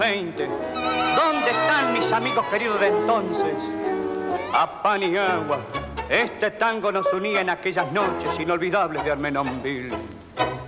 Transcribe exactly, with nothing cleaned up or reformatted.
veinte. ¿Dónde están mis amigos queridos de entonces? A pan y agua, este tango nos unía en aquellas noches inolvidables de Armenonville.